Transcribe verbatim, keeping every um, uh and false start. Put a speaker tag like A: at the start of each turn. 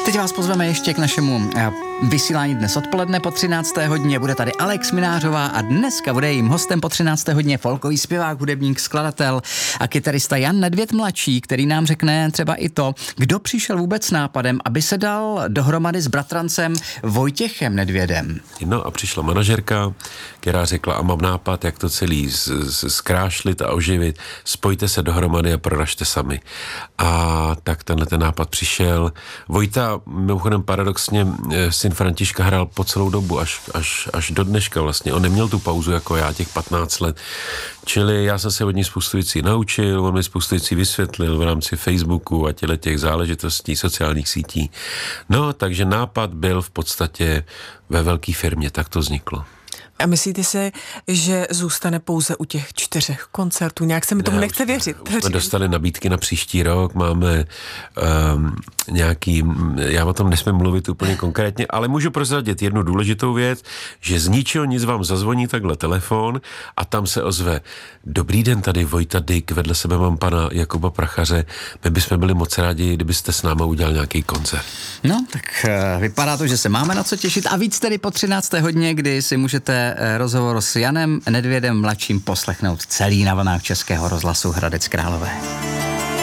A: Teď vás pozveme ještě k našemu vysílání dnes odpoledne po třinácté hodině. Bude tady Alex Minářová a dneska bude jejím hostem po třinácté hodině folkový zpěvák, hudebník, skladatel a kytarista Jan Nedvěd mladší, který nám řekne třeba i to, kdo přišel vůbec s nápadem, aby se dal dohromady s bratrancem Vojtěchem Nedvědem.
B: No a přišla manažerka, která řekla, a mám nápad, jak to celý z, z, zkrášlit a oživit, spojte se dohromady a proražte sami. A tak tenhle ten nápad přišel. Vojta, mimochodem paradoxně, syn Františka hrál po celou dobu, až, až, až do dneška vlastně. On neměl tu pauzu jako já, těch patnáct let. Čili já jsem se od něj spoustu věcí naučil, on mi spoustu věcí vysvětlil v rámci Facebooku a těle těch záležitostí, sociálních sítí. No, takže nápad byl v podstatě ve velké firmě, tak to vzniklo.
C: A myslíte si, že zůstane pouze u těch čtyřech koncertů? Nějak se mi tomu ne, nechce věřit.
B: Už jsme dostali nabídky na příští rok, máme um, nějaký, já o tom nesmím mluvit úplně konkrétně, ale můžu prozradit jednu důležitou věc, že z ničeho nic vám zazvoní takhle telefon a tam se ozve: dobrý den, tady Vojta Dyk, vedle sebe mám pana Jakuba Prachaře, my bychom byli moc rádi, kdybyste s náma udělal nějaký koncert.
A: No, tak uh, vypadá to, že se máme na co těšit a víc tedy po třinácté hodině, kdy si můžete rozhovor s Janem Nedvědem mladším poslechnout celý na vlnách Českého rozhlasu Hradec Králové.